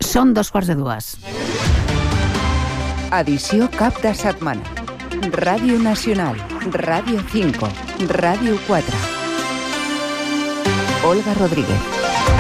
Són 2:15. Edició cap de setmana. Ràdio Nacional, Ràdio 5, Ràdio 4. Olga Rodríguez.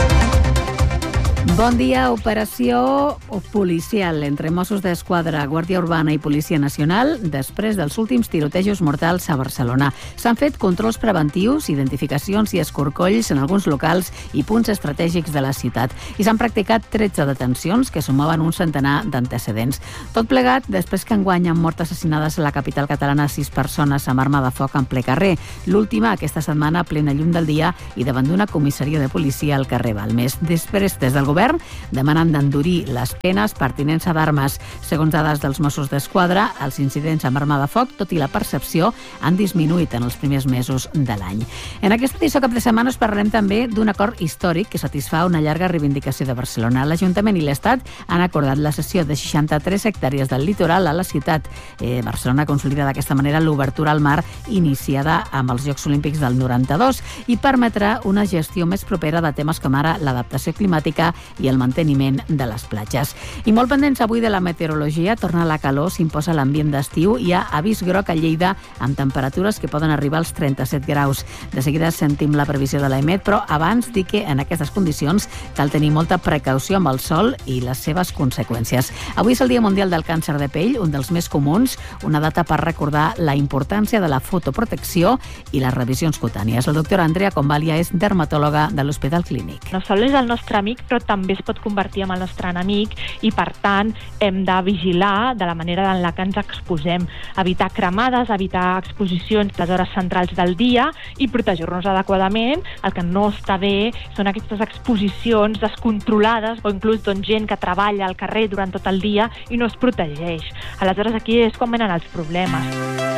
Bon dia. Operació policial entre Mossos d'Esquadra, Guàrdia Urbana i Policia Nacional després dels últims tirotejos mortals a Barcelona. S'han fet controls preventius, identificacions i escorcolls en alguns locals i punts estratègics de la ciutat. I s'han practicat 13 detencions que sumaven un centenar d'antecedents. Tot plegat després que enguany han mort assassinades a la capital catalana 6 persones amb arma de foc en ple carrer. L'última aquesta setmana a plena llum del dia i davant d'una comissaria de policia al carrer Balmes. Després, des del govern demanen d'endurir les penes per tinença d'armes. Segons dades dels Mossos d'Esquadra, els incidents amb arma de foc, tot i la percepció, han disminuït en els primers mesos de l'any. En aquesta edició cap de setmana us parlarem també d'un acord històric que satisfà una llarga reivindicació de Barcelona. L'Ajuntament i l'Estat han acordat la cessió de 63 hectàrees del litoral a la ciutat. Barcelona consolida d'aquesta manera l'obertura al mar iniciada amb els Jocs Olímpics del 92 i permetrà una gestió més propera de temes com ara l'adaptació climàtica i el manteniment de les platges. I molt pendents avui de la meteorologia, torna la calor, s'imposa l'ambient d'estiu, hi ha avís groc a Lleida amb temperatures que poden arribar als 37 graus. De seguida sentim la previsió de l'EMET, però abans dic que en aquestes condicions cal tenir molta precaució amb el sol i les seves conseqüències. Avui és el Dia Mundial del Càncer de Pell, un dels més comuns, una data per recordar la importància de la fotoprotecció i les revisions cutànies. La doctora Andrea Convalia és dermatòloga de l'Hospital Clínic. El sol és el nostre amic, però també es pot convertir en el nostre enemic i, per tant, hem de vigilar de la manera en la que ens exposem, evitar cremades, evitar exposicions a les hores centrals del dia i protegir-nos adequadament. El que no està bé són aquestes exposicions descontrolades o inclús gent que treballa al carrer durant tot el dia i no es protegeix. Aleshores, aquí és quan venen els problemes.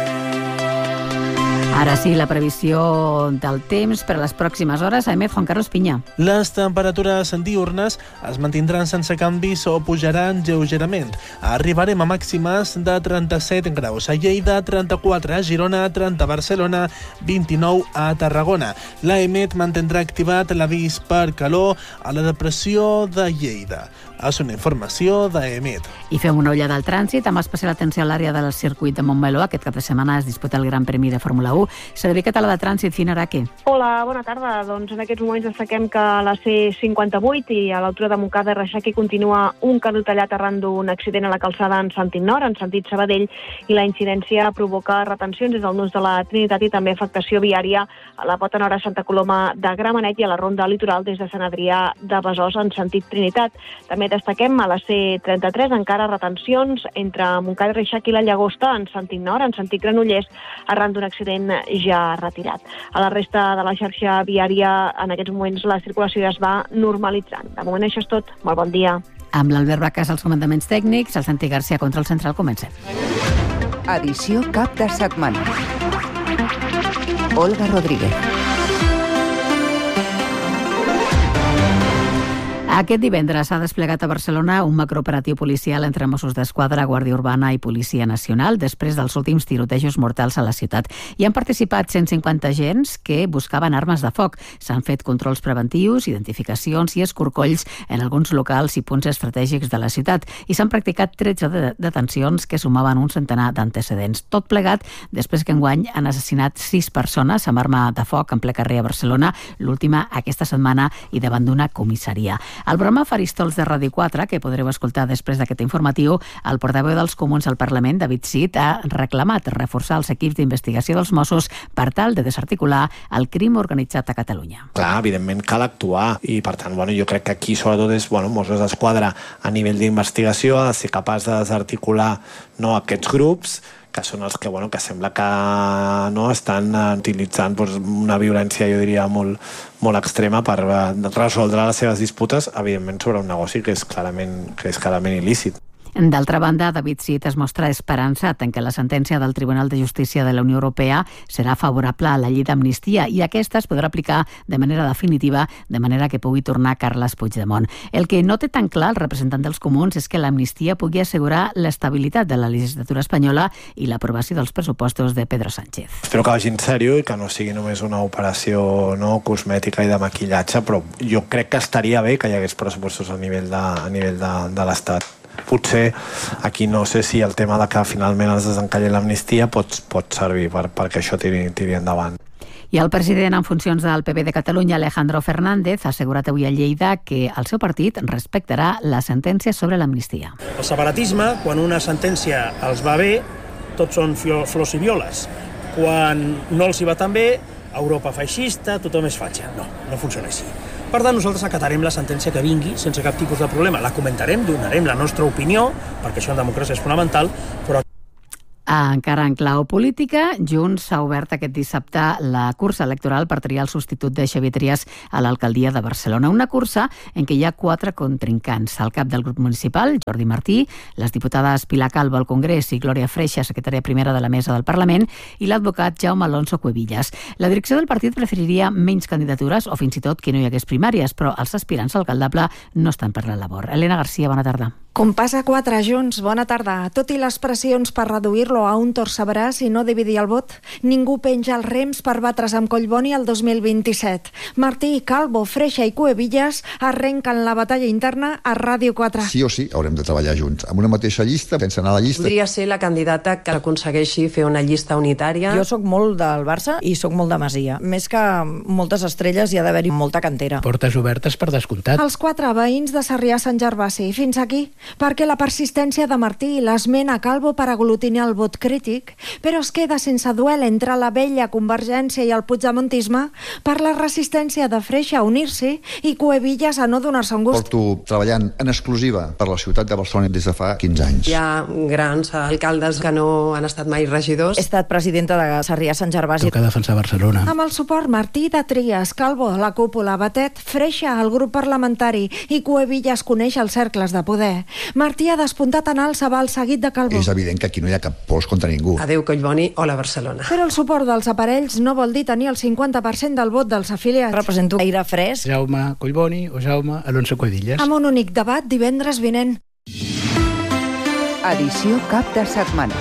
Ara sí, la previsió del temps per a les pròximes hores. Amet, Juan Carlos Piña. Les temperatures diürnes es mantindran sense canvis o pujaran lleugerament. Arribarem a màximes de 37 graus a Lleida, 34 a Girona, 30 a Barcelona, 29 a Tarragona. L'EMET mantindrà activat l'avís per calor a la depressió de Lleida. És una informació d'EMET. I fem una ullada al trànsit, amb especial atenció a l'àrea del circuit de Montmeló. Aquest cap de setmana es disputa el Gran Premi de Fórmula 1. Servei Català de Trànsit, Fina Araque. Hola, bona tarda. Doncs en aquests moments destaquem que a la C58 i a l'altura de Montcada i Reixac continua un carril tallat arran d'un accident a la calçada en sentit nord, en sentit Sabadell, i la incidència provoca retencions des del nus de la Trinitat i també afectació viària a la pota nord a Santa Coloma de Gramenet i a la ronda litoral des de Sant Adrià de Besòs en sentit Trinitat. També destaquem a la C33 encara retencions entre Montcada i Reixac i la Llagosta en sentit nord, en sentit Granollers, arran d'un accident ja retirat. A la resta de la xarxa viària en aquests moments la circulació ja es va normalitzant. De moment això és tot. Molt bon dia. Amb l'Albert Bacàs als comandaments tècnics, el Santi Garcia contra el central. Comencem. Edició cap de setmana. Olga Rodríguez. Aquest divendres s'ha desplegat a Barcelona un macrooperatiu policial entre Mossos d'Esquadra, Guàrdia Urbana i Policia Nacional després dels últims tirotejos mortals a la ciutat. Hi han participat 150 agents que buscaven armes de foc. S'han fet controls preventius, identificacions i escorcolls en alguns locals i punts estratègics de la ciutat i s'han practicat 13 detencions que sumaven un centenar d'antecedents. Tot plegat després que enguany han assassinat 6 persones amb arma de foc en ple carrer a Barcelona, l'última aquesta setmana i davant d'una comissaria. Al programa Faristols de Ràdio 4, que podreu escoltar després d'aquest informatiu, el portaveu dels Comuns al Parlament, David Cid, ha reclamat reforçar els equips d'investigació dels Mossos per tal de desarticular el crim organitzat a Catalunya. Clar, evidentment cal actuar i, per tant, jo crec que aquí sobretot és Mossos d'Esquadra a nivell d'investigació ha de ser capaç de desarticular aquests grups que són els que sembla que estan utilitzant una violència, jo diria, molt extrema per resoldre les seves disputes, evidentment sobre un negoci que és clarament il·lícit. D'altra banda, David Cid es mostra esperançat en que la sentència del Tribunal de Justícia de la Unió Europea serà favorable a la llei d'amnistia i aquesta es podrà aplicar de manera definitiva, de manera que pugui tornar Carles Puigdemont. El que no té tan clar el representant dels comuns és que l'amnistia pugui assegurar l'estabilitat de la legislatura espanyola i l'aprovació dels pressupostos de Pedro Sánchez. Espero que vagi en sèrio i que no sigui només una operació cosmètica i de maquillatge, però jo crec que estaria bé que hi hagués pressupostos a nivell de l'Estat. Potser aquí no sé si el tema de que finalment es desencalli l'amnistia pot servir perquè això tiri endavant. I el president en funcions del PP de Catalunya, Alejandro Fernández, ha assegurat avui a Lleida que el seu partit respectarà la sentència sobre l'amnistia. El separatisme, quan una sentència els va bé, tots són flors i violes. Quan no els hi va tan bé, Europa feixista, tothom és fatxa. No funciona així. Per tant, nosaltres acatarem la sentència que vingui sense cap tipus de problema. La comentarem, donarem la nostra opinió, perquè això en democràcia és fonamental, però encara en clau política, Junts ha obert aquest dissabte la cursa electoral per triar el substitut de Xavier Trias a l'alcaldia de Barcelona. Una cursa en què hi ha 4 contrincants. El cap del grup municipal, Jordi Martí, les diputades Pilar Calvo al Congrés i Glòria Freixa, secretària primera de la mesa del Parlament, i l'advocat Jaume Alonso Cuevillas. La direcció del partit preferiria menys candidatures o fins i tot que no hi hagués primàries, però els aspirants a alcaldable no estan per la labor. Elena Garcia, bona tarda. Compàs a 4 junts, bona tarda. Tot i les pressions per reduir-lo a un torcebraç i no dividir el vot, ningú penja els rems per batre's amb Collboni el 2027. Martí, Calvo, Freixa i Cuevillas arrenquen la batalla interna a Ràdio 4. Sí o sí haurem de treballar junts, amb una mateixa llista, sense anar a la llista. Podria ser la candidata que aconsegueixi fer una llista unitària. Jo sóc molt del Barça i sóc molt de Masia. Més que moltes estrelles hi ha d'haver-hi molta cantera. Portes obertes per descomptat. Els 4 veïns de Sarrià-Sant Gervasi. Fins aquí, perquè la persistència de Martí l'esmena Calvo per aglutinar el vot crític, però es queda sense duel entre la vella Convergència i el puigdemontisme per la resistència de Freixa a unir-s'hi i Cuevillas a no donar-se un gust. Porto treballant en exclusiva per la ciutat de Barcelona des de fa 15 anys. Hi ha grans alcaldes que no han estat mai regidors. He estat presidenta de Sarrià-Sant Gervasi. Toca defensar Barcelona. Amb el suport Martí de Trias, Calvo, la cúpula, Batet, Freixa, el grup parlamentari i Cuevillas coneix els cercles de poder. Martí ha despuntat en alça el seguit de Calvo. És evident que aquí no hi ha cap pols contra ningú. Adéu Collboni, hola Barcelona. Però el suport dels aparells no vol dir tenir el 50% del vot dels afiliats. Represento aire fresc. Jaume Collboni o Jaume Alonso Cuevillas. Amb un únic debat divendres vinent. Edició cap de setmana.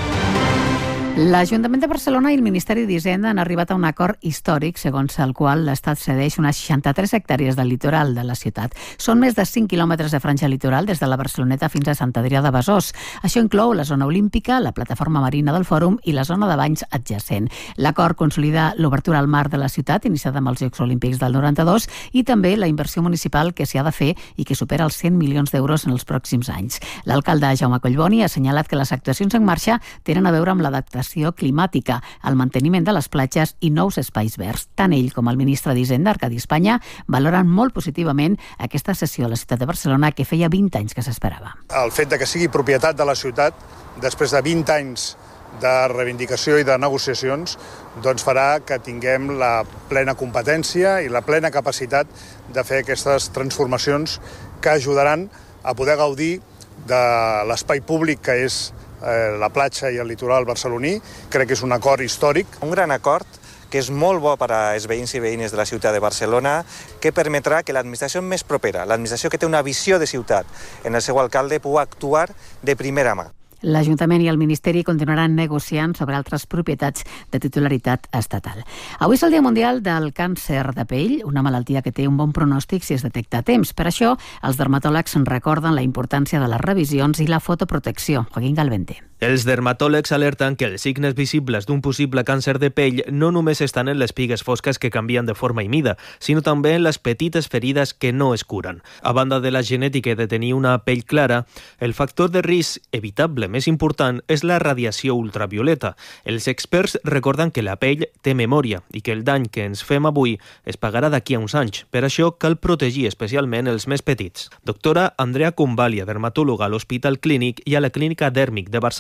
L'Ajuntament de Barcelona i el Ministeri d'Hisenda han arribat a un acord històric segons el qual l'Estat cedeix unes 63 hectàrees del litoral de la ciutat. Són més de 5 quilòmetres de franja litoral des de la Barceloneta fins a Sant Adrià de Besòs. Això inclou la zona olímpica, la plataforma marina del Fòrum i la zona de banys adjacent. L'acord consolida l'obertura al mar de la ciutat, iniciada amb els Jocs Olímpics del 92, i també la inversió municipal que s'hi ha de fer i que supera els 100 milions d'euros en els pròxims anys. L'alcalde Jaume Collboni ha assenyalat que les actuacions en marxa tenen a veure amb l'adaptació climàtica, el manteniment de les platges i nous espais verds. Tant ell com el ministre d'Hisenda, Arcadi Espanya, valoren molt positivament aquesta cessió a la ciutat de Barcelona que feia 20 anys que s'esperava. El fet de que sigui propietat de la ciutat, després de 20 anys de reivindicació i de negociacions, doncs farà que tinguem la plena competència i la plena capacitat de fer aquestes transformacions que ajudaran a poder gaudir de l'espai públic que és la platja i el litoral barceloní. Crec que és un acord històric. Un gran acord que és molt bo per als veïns i veïnes de la ciutat de Barcelona, que permetrà que l'administració més propera, l'administració que té una visió de ciutat en el seu alcalde, pugui actuar de primera mà. L'Ajuntament i el Ministeri continuaran negociant sobre altres propietats de titularitat estatal. Avui és el Dia Mundial del Càncer de Pell, una malaltia que té un bon pronòstic si es detecta a temps. Per això, els dermatòlegs recorden la importància de les revisions i la fotoprotecció. Joaquín Galvente. Els dermatòlegs alerten que els signes visibles d'un possible càncer de pell no només estan en les pigues fosques que canvien de forma i mida, sinó també en les petites ferides que no es curen. A banda de la genètica de tenir una pell clara, el factor de risc evitable més important és la radiació ultravioleta. Els experts recorden que la pell té memòria i que el dany que ens fem avui es pagarà d'aquí a uns anys. Per això cal protegir especialment els més petits. Doctora Andrea Convalia, dermatòloga a l'Hospital Clínic i a la Clínica Dèrmic de Barcelona,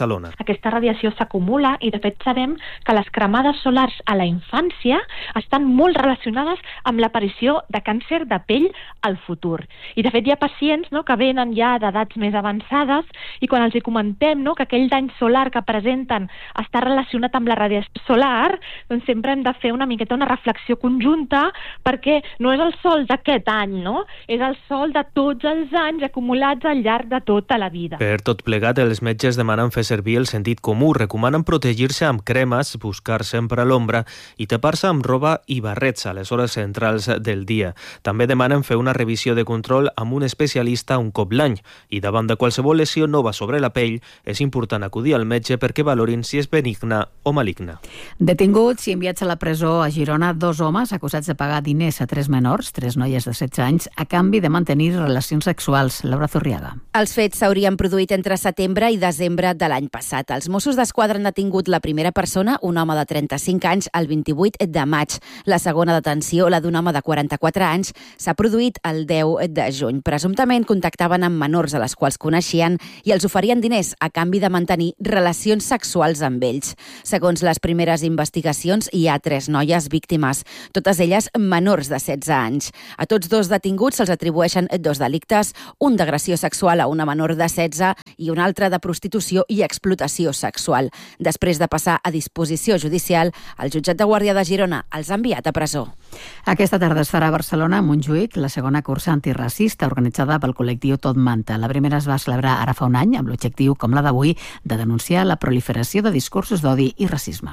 Barcelona. Aquesta radiació s'acumula i, de fet, sabem que les cremades solars a la infància estan molt relacionades amb l'aparició de càncer de pell al futur. I, de fet, hi ha pacients que venen ja d'edats més avançades i quan els hi comentem que aquell dany solar que presenten està relacionat amb la radiació solar, doncs sempre hem de fer una miqueta una reflexió conjunta perquè no és el sol d'aquest any, és el sol de tots els anys acumulats al llarg de tota la vida. Per tot plegat, els metges demanen fer servir el sentit comú, recomanen protegir-se amb cremes, buscar sempre a l'ombra i tapar-se amb roba i barrets a les hores centrals del dia. També demanen fer una revisió de control amb un especialista un cop l'any i davant de qualsevol lesió nova sobre la pell és important acudir al metge perquè valorin si és benigna o maligna. Detinguts i enviats a la presó a Girona 2 homes acusats de pagar diners a 3 menors, 3 noies de 16 anys, a canvi de mantenir relacions sexuals. Laura Zurriaga. Els fets s'haurien produït entre setembre i desembre de l'any passat. Els Mossos d'Esquadra han detingut la primera persona, un home de 35 anys, el 28 de maig. La segona detenció, la d'un home de 44 anys, s'ha produït el 10 de juny. Presumptament contactaven amb menors a les quals coneixien i els oferien diners a canvi de mantenir relacions sexuals amb ells. Segons les primeres investigacions, hi ha 3 noies víctimes, totes elles menors de 16 anys. A tots 2 detinguts se'ls atribueixen 2 delictes, un d'agressió sexual a una menor de 16 i un altre de prostitució i explotació sexual. Després de passar a disposició judicial, el jutjat de Guàrdia de Girona els ha enviat a presó. Aquesta tarda es farà a Barcelona, a Montjuïc, la segona cursa antiracista organitzada pel col·lectiu Tot Manta. La primera es va celebrar ara fa un any amb l'objectiu, com la d'avui, de denunciar la proliferació de discursos d'odi i racisme.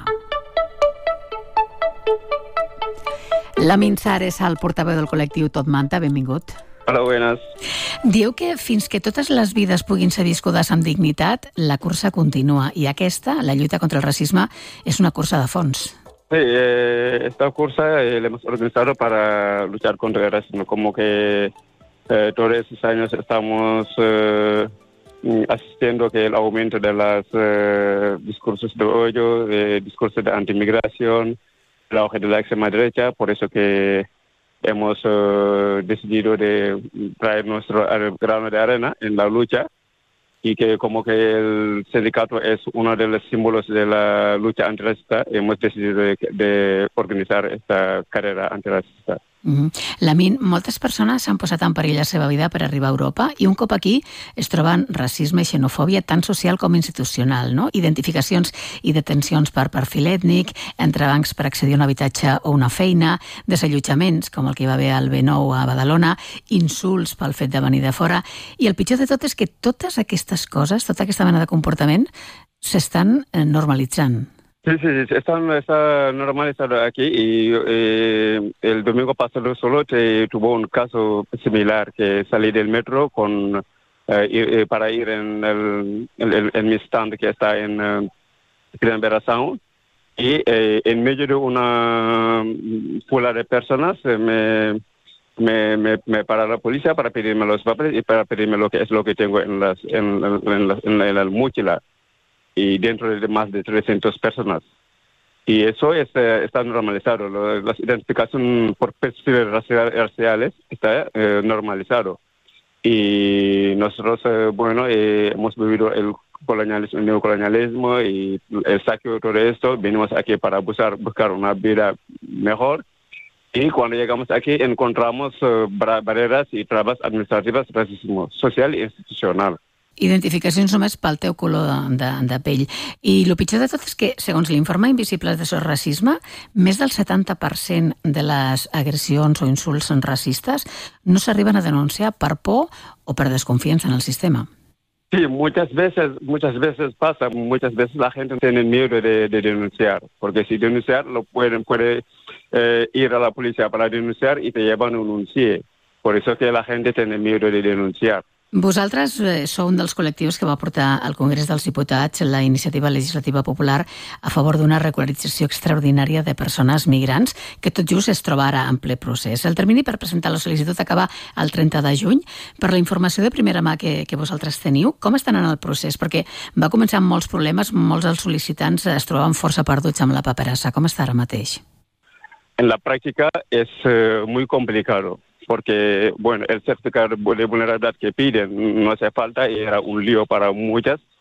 Lamin Sares, el portaveu del col·lectiu Tot Manta, benvingut. Hola, buenas. Diu que fins que totes les vides puguin ser viscudes amb dignitat, la cursa continua. I aquesta, la lluita contra el racisme, és una cursa de fons. Sí, esta cursa la hemos organizado para luchar contra el racismo. Como que todos estos años estamos asistiendo que el aumento de los discursos de odio, de discursos de antimigración, el auge de la extrema derecha, por eso que hemos decidido de traer nuestro grano de arena en la lucha y que como que el sindicato es uno de los símbolos de la lucha antirracista, hemos decidido de organizar esta carrera antirracista. Lamin, moltes persones s'han posat en perill la seva vida per arribar a Europa i un cop aquí es troben racisme i xenofòbia tant social com institucional, identificacions i detencions per perfil ètnic, entrebancs per accedir a un habitatge o una feina, desallotjaments, com el que hi va haver al B9 a Badalona, insults pel fet de venir de fora. I el pitjor de tot és que totes aquestes coses, tota aquesta mena de comportament, s'estan normalitzant. Sí, está normalizado aquí y el domingo pasado solo tuvo un caso similar que salí del metro para ir en mi stand que está en Gran Sound y en medio de una fila de personas me para la policía para pedirme los papeles y para pedirme lo que tengo en la mochila. Y dentro de más de 300 personas. Y eso está normalizado. La identificación por perfiles raciales está normalizado. Y nosotros, hemos vivido el neocolonialismo y el saqueo de todo esto. Venimos aquí para buscar una vida mejor. Y cuando llegamos aquí encontramos barreras y trabas administrativas, racismo social e institucional. Identificacions només pel teu color de pell. I el pitjor de tot és que, segons l'informe Invisibles de Racisme, més del 70% de les agressions o insults racistes no s'arriben a denunciar per por o per desconfiança en el sistema. Sí, muchas veces pasa, muchas veces la gente tiene miedo de denunciar, porque si denunciar puede ir a la policía para denunciar y te llevan un CIE. Por eso que la gente tiene miedo de denunciar. Vosaltres sou un dels col·lectius que va portar al Congrés dels Diputats la iniciativa legislativa popular a favor d'una regularització extraordinària de persones migrants que tot just es troba ara en ple procés. El termini per presentar la sol·licitud acaba el 30 de juny. Per la informació de primera mà que vosaltres teniu, com estan en el procés? Perquè va començar amb molts problemes, molts dels sol·licitants es trobaven força perduts amb la paperassa. Com està ara mateix? En la práctica es muy complicado. Porque, el certificado de vulnerabilidad que piden no hace falta y era un lío para muchas.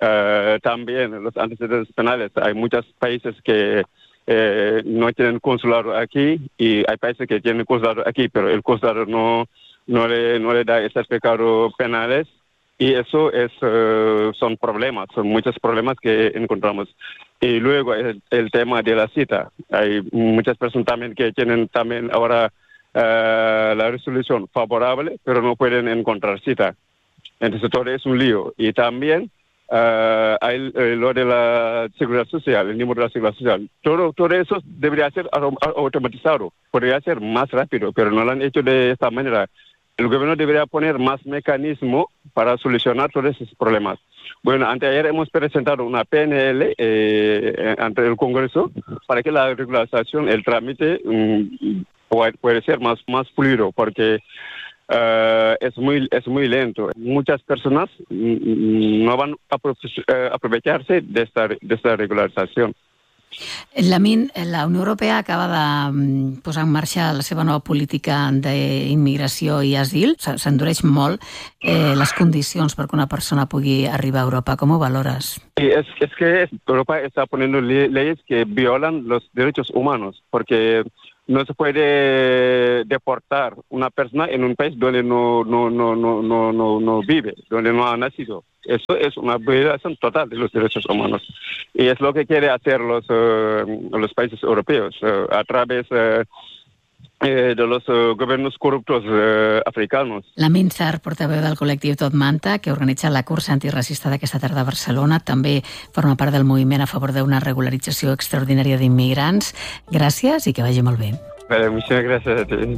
también los antecedentes penales. Hay muchos países que no tienen consulado aquí y hay países que tienen consulado aquí, pero el consulado no le da esos pecados penales y eso son problemas, son muchos problemas que encontramos. Y luego el tema de la cita. Hay muchas personas también que tienen también ahora la resolución favorable, pero no pueden encontrar cita. Entonces todo es un lío. Y también hay lo de la seguridad social, el número de la seguridad social. Todo eso debería ser automatizado, podría ser más rápido, pero no lo han hecho de esta manera. El gobierno debería poner más mecanismos para solucionar todos esos problemas. Bueno, anteayer hemos presentado una PNL ante el Congreso para que la regularización, el trámite puede ser más fluido, porque es muy lento. Muchas personas no van a aprovecharse de esta regularización. Lamin, la Unió Europea acaba de posar en marxa la seva nova política d'immigració i asil. S'endureix molt les condicions perquè una persona pugui arribar a Europa. Com ho valores? Es que Europa está poniendo leyes que violan los derechos humanos, porque no se puede deportar una persona en un país donde no vive, donde no ha nacido. Eso es una violación total de los derechos humanos. Y es lo que quiere hacer los países europeos a través de los gobiernos corruptos africanos. Lamin Sarr, portaveu del col·lectiu Tot Manta, que organitza la cursa antiracista d'aquesta tarda a Barcelona, també forma part del moviment a favor d'una regularització extraordinària d'immigrants. Gràcies i que vagi molt bé. Muchas gracias a ti.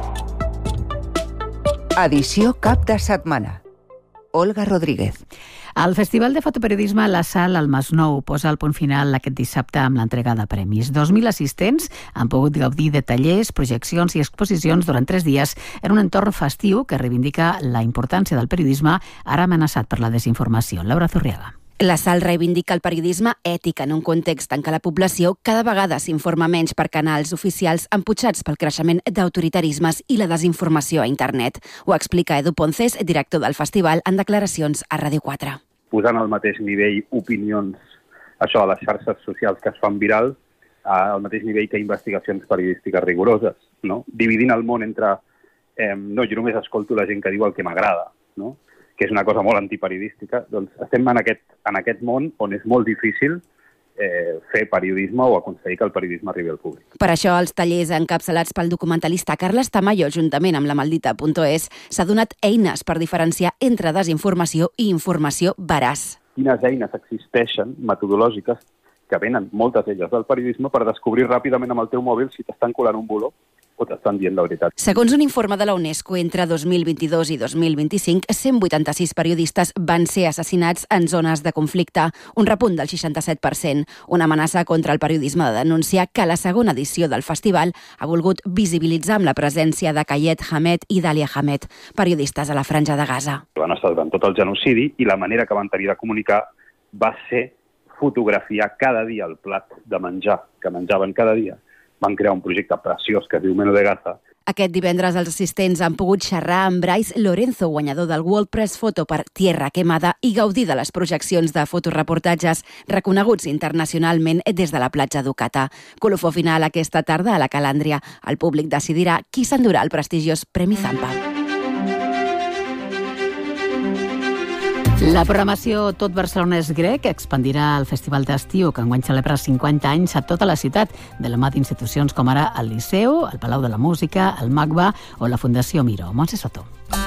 Edició cap de setmana. Olga Rodríguez. El Festival de Fotoperiodisme La Sal al Masnou posa el punt final aquest dissabte amb l'entrega de premis. 2.000 assistents han pogut gaudir de tallers, projeccions i exposicions durant 3 dies en un entorn festiu que reivindica la importància del periodisme ara amenaçat per la desinformació. Laura Zurriaga. La Sal reivindica el periodisme ètic en un context en què la població cada vegada s'informa menys per canals oficials emputxats pel creixement d'autoritarismes i la desinformació a internet. Ho explica Edu Ponces, director del festival, en declaracions a Ràdio 4. Posant al mateix nivell opinions, això a les xarxes socials que es fan viral, al mateix nivell que investigacions periodístiques rigoroses, no? Dividint el món entre no, jo només escolto la gent que diu el que m'agrada, no? Que és una cosa molt antiperiodística, doncs estem en aquest món on és molt difícil fer periodisme o aconseguir que el periodisme arribi al públic. Per això, els tallers encapçalats pel documentalista Carles Tamayo, juntament amb la Maldita.es, s'ha donat eines per diferenciar entre desinformació i informació veraç. Quines eines existeixen, metodològiques, que venen moltes d'elles del periodisme per descobrir ràpidament amb el teu mòbil si t'estan colant un boló o t'estan dient la veritat. Segons un informe de la UNESCO, entre 2022 i 2025, 186 periodistes van ser assassinats en zones de conflicte, un repunt del 67%, una amenaça contra el periodisme de denúncia que la segona edició del festival ha volgut visibilitzar amb la presència de Kayed Hamed i Dalia Hamed, periodistes a la Franja de Gaza. Van estar durant tot el genocidi i la manera que van tenir de comunicar va ser fotografiar cada dia el plat de menjar que menjaven cada dia. Van crear un projecte preciós que es diu Meno de Gaza. Aquest divendres els assistents han pogut xerrar amb Bryce Lorenzo, guanyador del World Press Photo per Tierra Quemada, i gaudir de les projeccions de fotoreportatges reconeguts internacionalment des de la platja d'Ucata. Colofó final aquesta tarda a la Calàndria. El públic decidirà qui s'endurà el prestigiós Premi Zampa. La programació Tot Barcelona és grec expandirà el Festival d'Estiu, que enguany celebra 50 anys a tota la ciutat, de la mà d'institucions com ara el Liceu, el Palau de la Música, el MACBA o la Fundació Miró. Montse Soto.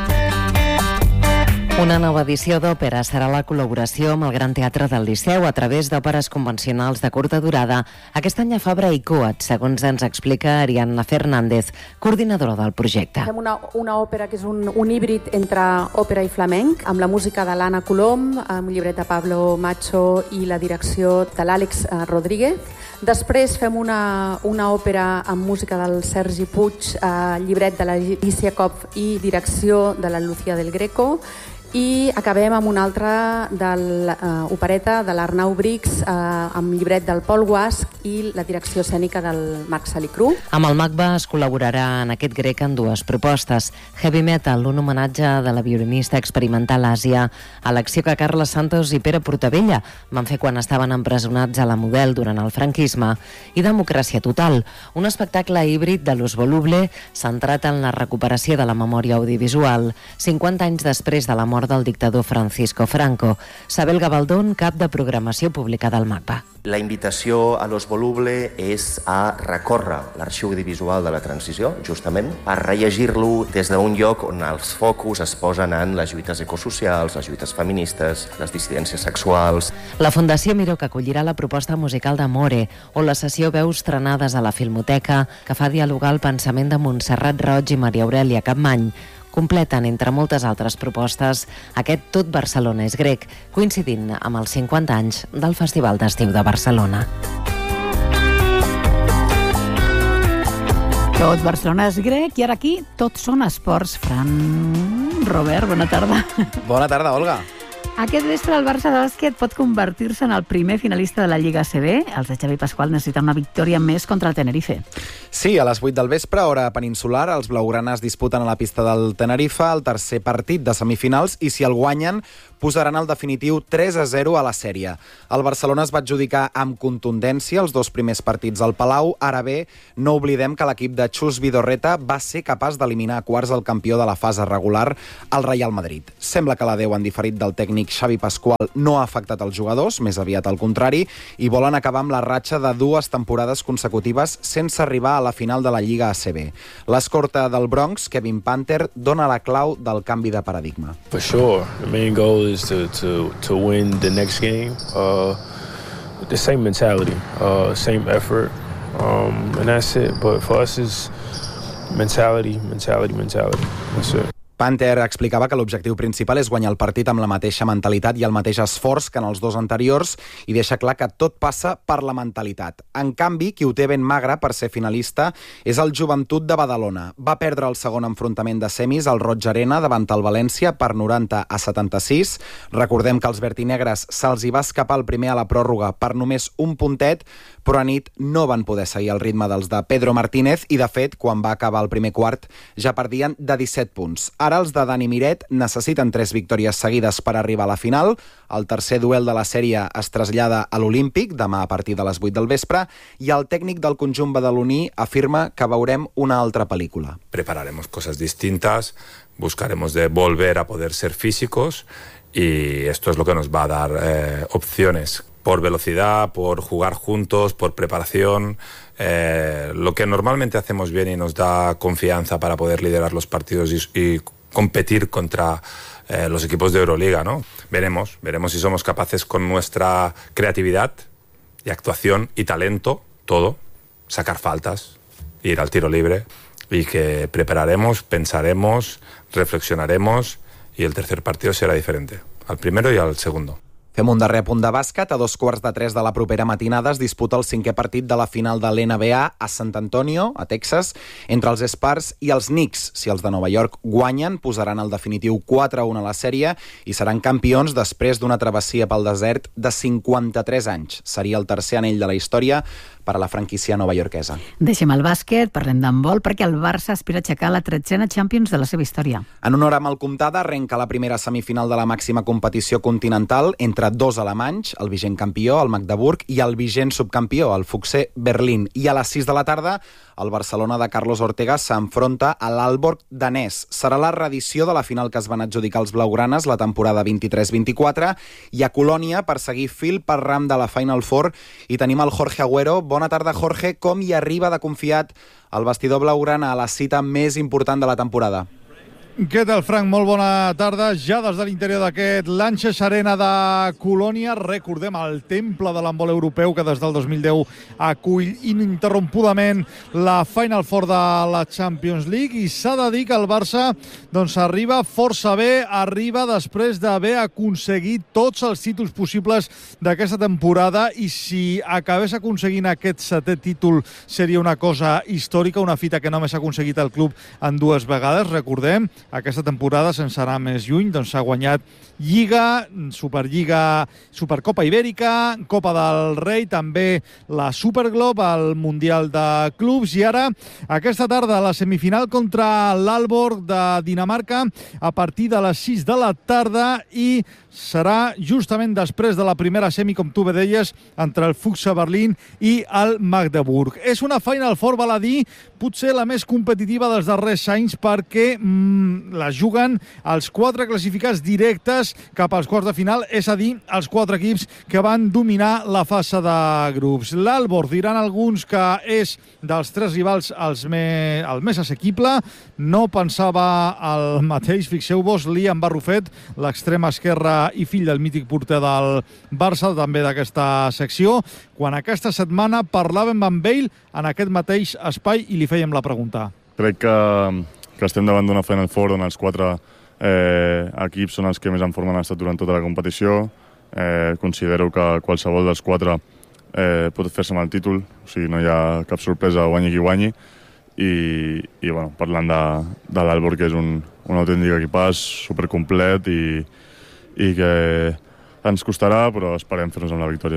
Una nova edició d'òpera serà la col·laboració amb el Gran Teatre del Liceu a través d'òperes convencionals de curta durada. Aquest any a Fabra i Coat, segons ens explica Ariadna Fernández, coordinadora del projecte. Fem una òpera que és un híbrid entre òpera i flamenc, amb la música de l'Anna Colom, amb un llibret de Pablo Macho i la direcció de l'Àlex Rodríguez. Després fem una òpera amb música del Sergi Puig, llibret de la Lícia Kopf i direcció de la Lucía del Greco. I acabem amb una altra opereta de l'Arnau Brix, amb llibret del Pol Guasch i la direcció escènica del Marc Salicru. Amb el MACBA es col·laborarà en aquest grec en dues propostes. Heavy Metal, un homenatge de la violinista experimental Àsia, a l'acció que Carles Santos i Pere Portabella van fer quan estaven empresonats a la Model durant el franquisme, i Democràcia Total, un espectacle híbrid de Los Voluble centrat en la recuperació de la memòria audiovisual, 50 anys després de la mort del dictador Francisco Franco. Sabel Gabaldón, cap de programació pública del MACBA. La invitació a Los Voluble és a recórrer l'arxiu audiovisual de la transició, justament, a rellegir-lo des d'un lloc on els focus es posen en les lluites ecosocials, les lluites feministes, les dissidències sexuals. La Fundació Miró, que acollirà la proposta musical de More, o la sessió Veus Trenades a la Filmoteca, que fa dialogar el pensament de Montserrat Roig i Maria Aurèlia Capmany, completen, entre moltes altres propostes, aquest Tot Barcelona és grec, coincidint amb els 50 anys del Festival d'Estiu de Barcelona. Tot Barcelona és grec i ara aquí tot són esports. Fran, Robert, bona tarda. Bona tarda, Olga. Aquest vespre el Barça de bàsquet pot convertir-se en el primer finalista de la Lliga ACB. Els de Xavi Pasqual necessiten una victòria més contra el Tenerife. Sí, a les 8 del vespre, hora peninsular, els blaugranes disputen a la pista del Tenerife el tercer partit de semifinals i si el guanyen posaran el definitiu 3-0 a la sèrie. El Barcelona es va adjudicar amb contundència els dos primers partits al Palau. Ara bé, no oblidem que l'equip de Chus Vidorreta va ser capaç d'eliminar a quarts el campió de la fase regular, el Real Madrid. Sembla que l'adeu en diferit del tècnic Xavi Pasqual no ha afectat els jugadors, més aviat al contrari, i volen acabar amb la ratxa de 2 temporades consecutives sense arribar a la final de la Lliga ACB. L'escorta del Bronx, Kevin Panther, dona la clau del canvi de paradigma. For sure, the main goal is to win the next game. The same mentality, same effort, and that's it. But for us, is mentality. That's it. Panther explicava que l'objectiu principal és guanyar el partit amb la mateixa mentalitat i el mateix esforç que en els dos anteriors i deixa clar que tot passa per la mentalitat. En canvi, qui ho té ben magre per ser finalista és el Joventut de Badalona. Va perdre el segon enfrontament de semis al Roig Arena davant el València per 90-76. Recordem que els vertinegres se'ls hi va escapar el primer a la pròrroga per només un puntet, però a nit no van poder seguir el ritme dels de Pedro Martínez i, de fet, quan va acabar el primer quart ja perdien de 17 punts. Ara els de Dani Miret necessiten 3 victòries seguides per arribar a la final. El tercer duel de la sèrie es trasllada a l'Olímpic demà a partir de les 8 del vespre i el tècnic del conjunt badaloní afirma que veurem una altra pel·lícula. Prepararemos cosas distintas, buscaremos de volver a poder ser físicos y esto es lo que nos va a dar opciones por velocidad, por jugar juntos, por preparación, lo que normalmente hacemos bien y nos da confianza para poder liderar los partidos y competir contra los equipos de Euroliga, ¿no? Veremos si somos capaces con nuestra creatividad y actuación y talento, todo, sacar faltas, ir al tiro libre y que prepararemos, pensaremos, reflexionaremos y el tercer partido será diferente, al primero y al segundo. Fem un darrer apunt de bàsquet. A 2:15 de la propera matinada es disputa el 5è partit de la final de l'NBA a Sant Antonio, a Texas, entre els Spurs i els Knicks. Si els de Nova York guanyen, posaran el definitiu 4-1 a la sèrie i seran campions després d'una travessia pel desert de 53 anys. Seria el tercer anell de la història per a la franquícia novaiorquesa. Deixem el bàsquet, parlem d'handbol, perquè el Barça aspira a aixecar la 13a Champions de la seva història. En una hora mal comptada arrenca la primera semifinal de la màxima competició continental entre dos alemanys, el vigent campió, el Magdeburg, i el vigent subcampió, el Fuchse Berlín. I a les 6 de la tarda, el Barcelona de Carlos Ortega s'enfronta a l'Aalborg danès. Serà la reedició de la final que es van adjudicar els blaugranes la temporada 23-24 i a Colònia per seguir fil per ram de la Final Four i tenim el Jorge Agüero. Bona tarda, Jorge. Com hi arriba de confiat el vestidor blaugrana a la cita més important de la temporada? Què tal, Frank? Molt bona tarda. Ja des de l'interior d'aquest Lanxess Arena de Colònia, recordem el temple de l'handbol europeu que des del 2010 acull ininterrompudament la Final Four de la Champions League i s'ha de dir que el Barça doncs, arriba força bé, arriba després d'haver aconseguit tots els títols possibles d'aquesta temporada i si acabés aconseguint aquest 7è títol seria una cosa històrica, una fita que només ha aconseguit el club en 2 vegades, recordem. aquesta temporada, sense anar més lluny, doncs s'ha guanyat Lliga, Superliga, Supercopa Ibèrica, Copa del Rei, també la Superglob, el Mundial de Clubs, i ara, aquesta tarda, la semifinal contra l'Aalborg de Dinamarca, a partir de les 6 de la tarda, i serà justament després de la primera semi, com tu bé deies, entre el Füchse Berlín i el Magdeburg. És una Final Four, val a dir, potser la més competitiva dels darrers anys, perquè la juguen els 4 classificats directes cap als quarts de final, és a dir, els 4 equips que van dominar la fase de grups. L'Aalborg, diran alguns que és dels 3 rivals el més assequible. No pensava el mateix. Fixeu-vos, Liam Barrufet, l'extrema esquerra i fill del mític porter del Barça, també d'aquesta secció, quan aquesta setmana parlàvem amb ell en aquest mateix espai i li fèiem la pregunta. Crec que estem davant d'una Final Four on els 4 equips són els que més en forma han estat durant tota la competició. Considero que qualsevol dels 4 pot fer-se amb el títol, o sigui, no hi ha cap sorpresa, guanyi qui guanyi. I bueno, parlant de l'Aalborg, que és un autèntic equipàs supercomplet i que ens costarà, però esperem fer-nos amb la victòria.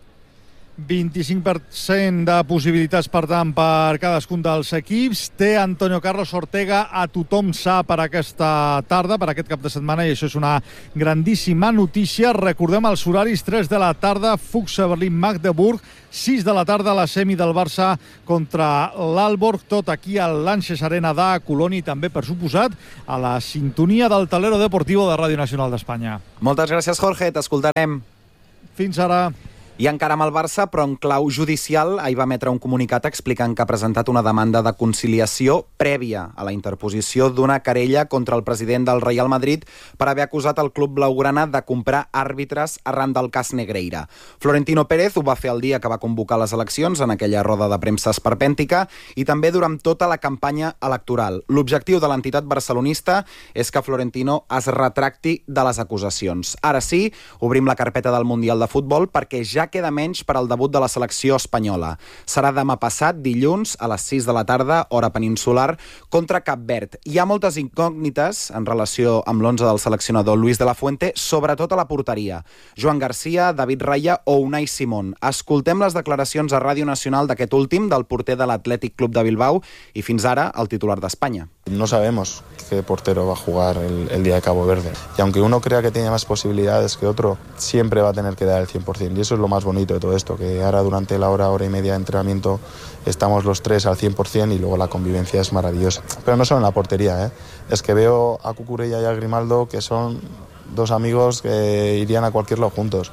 25% de possibilitats, per tant, per cadascun dels equips. Té Antonio Carlos Ortega a tothom sa per aquesta tarda, per aquest cap de setmana, i això és una grandíssima notícia. Recordem els horaris: 3 de la tarda, Füchse Berlín-Magdeburg, 6 de la tarda, la semi del Barça contra l'Aalborg, tot aquí al Lanxess Arena de Colònia, i també, per suposat, a la sintonia del Talero Deportivo de Ràdio Nacional d'Espanya. Moltes gràcies, Jorge, t'escoltarem. Fins ara. I encara amb el Barça, però en clau judicial, ahir va emetre un comunicat explicant que ha presentat una demanda de conciliació prèvia a la interposició d'una querella contra el president del Real Madrid per haver acusat el club blaugrana de comprar àrbitres arran del cas Negreira. Florentino Pérez ho va fer el dia que va convocar les eleccions, en aquella roda de premsa esperpèntica, i també durant tota la campanya electoral. L'objectiu de l'entitat barcelonista és que Florentino es retracti de les acusacions. Ara sí, obrim la carpeta del Mundial de Futbol, perquè ja queda menys per al debut de la selecció espanyola. Serà demà passat, dilluns, a les 6 de la tarda, hora peninsular, contra Cap Verd. Hi ha moltes incògnites en relació amb l'11 del seleccionador Luis de la Fuente, sobretot a la porteria. Joan Garcia, David Raya o Unai Simón. Escoltem les declaracions a Ràdio Nacional d'aquest últim, del porter de l'Atlètic Club de Bilbao i fins ara el titular d'Espanya. No sabemos qué portero va a jugar el día de Cabo Verde. Y aunque uno crea que tiene más posibilidades que otro, siempre va a tener que dar el 100%. Y eso es lo más bonito de todo esto, que ahora durante la hora y media de entrenamiento estamos los 3 al 100% y luego la convivencia es maravillosa. Pero no solo en la portería, es que veo a Cucurella y a Grimaldo, que son 2 amigos que irían a cualquier lado juntos.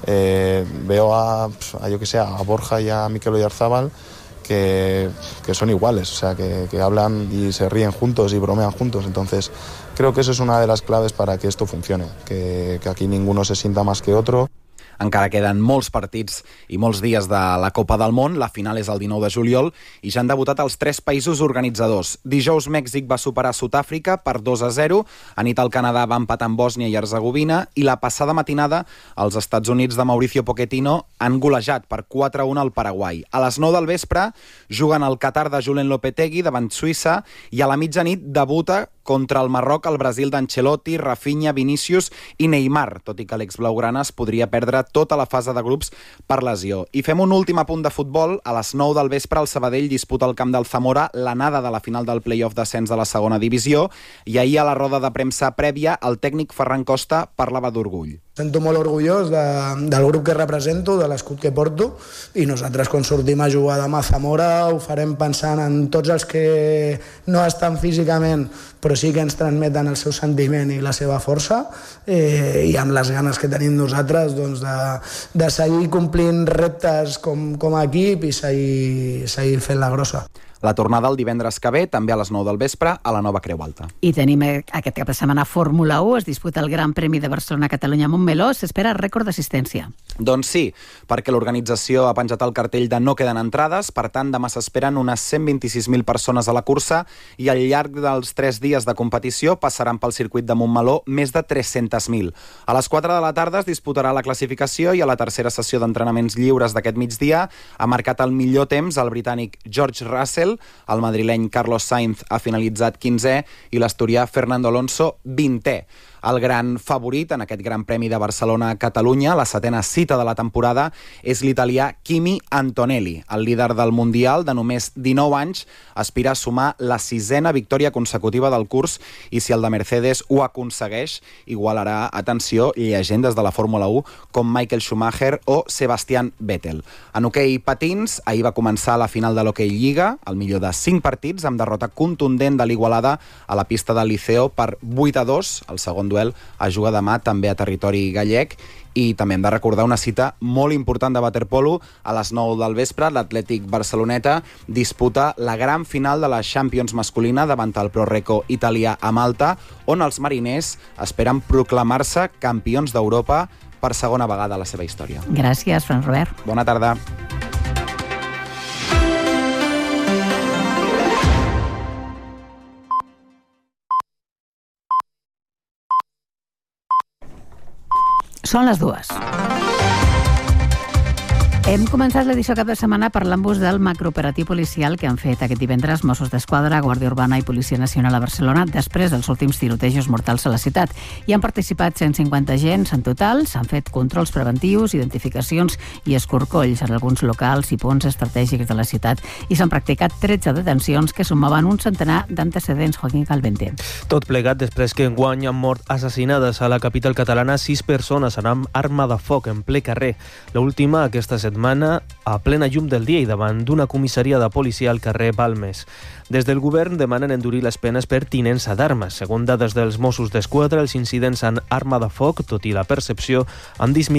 Veo a Borja y a Mikel Oyarzábal, que son iguales, o sea, que hablan y se ríen juntos y bromean juntos. Entonces, creo que eso es una de las claves para que esto funcione, que aquí ninguno se sienta más que otro. Encara queden molts partits i molts dies de la Copa del Món. La final és el 19 de juliol i ja han debutat els 3 països organitzadors. Dijous, Mèxic va superar Sud-àfrica per 2-0. A nit el Canadà va empatar amb Bòsnia i Herzegovina i la passada matinada els Estats Units de Mauricio Pochettino han golejat per 4-1 al Paraguai. A les 9 del vespre juguen el Qatar de Julen Lopetegui davant Suïssa i a la mitjanit debuta contra el Marroc el Brasil d'Ancelotti, Rafinha, Vinícius i Neymar, tot i que l'ex-blaugrana es podria perdre tota la fase de grups per lesió. I fem un últim apunt de futbol. A les 9 del vespre el Sabadell disputa al camp del Zamora l'anada de la final del play-off d'ascens de la segona divisió i ahir a la roda de premsa prèvia el tècnic Ferran Costa parlava d'orgull. Sento molt orgullós del grup que represento, de l'escut que porto, i nosaltres quan sortim a jugar demà a Zamora ho farem pensant en tots els que no estan físicament però sí que ens transmeten el seu sentiment i la seva força, i amb les ganes que tenim nosaltres doncs, de seguir complint reptes com a equip i seguir fent la grossa. La tornada el divendres que ve, també a les 9 del vespre, a la Nova Creu Alta. I tenim aquest cap de setmana Fórmula 1, es disputa el Gran Premi de Barcelona-Catalunya-Montmeló, s'espera rècord d'assistència. Doncs sí, perquè l'organització ha penjat el cartell de no queden entrades, per tant demà s'esperen unes 126.000 persones a la cursa i al llarg dels 3 dies de competició passaran pel circuit de Montmeló més de 300.000. A les 4 de la tarda es disputarà la classificació i a la tercera sessió d'entrenaments lliures d'aquest migdia ha marcat el millor temps el britànic George Russell, el madrileny Carlos Sainz ha finalitzat 15è i l'asturià Fernando Alonso 20è. El gran favorit en aquest Gran Premi de Barcelona a Catalunya, la 7a cita de la temporada, és l'italià Kimi Antonelli. El líder del Mundial, de només 19 anys, aspira a sumar la 6a victòria consecutiva del curs i si el de Mercedes ho aconsegueix, igualarà, atenció, llegendes de la Fórmula 1 com Michael Schumacher o Sebastian Vettel. En hoquei patins, ahir va començar la final de l'Hockey Lliga, el millor de 5 partits, amb derrota contundent de l'Igualada a la pista del Liceo per 8-2. El segon duel es juga demà també a territori gallec i també hem de recordar una cita molt important de waterpolo. A les 9 del vespre, l'Atlètic Barceloneta disputa la gran final de la Champions masculina davant el Proreco italià a Malta, on els mariners esperen proclamar-se campions d'Europa per segona vegada a la seva història. Gràcies, Fran Robert. Bona tarda. Són les 2. Hem començat l'edició cap de setmana parlant-vos del macrooperatiu policial que han fet aquest divendres Mossos d'Esquadra, Guàrdia Urbana i Policia Nacional a Barcelona després dels últims tirotejos mortals a la ciutat. Hi han participat 150 agents en total, s'han fet controls preventius, identificacions i escorcolls en alguns locals i punts estratègics de la ciutat i s'han practicat 13 detencions que sumaven un centenar d'antecedents. Joaquín Calvente. Tot plegat després que enguany han mort assassinades a la capital catalana 6 persones amb arma de foc en ple carrer. L'última aquesta setmana a plena llum del dia i davant d'una comissaria de policia al carrer Balmes. Des del govern demanen endurir les penes per tinença d'armes. Segons dades dels Mossos d'Esquadra, els incidents amb arma de foc, tot i la percepció, han disminuït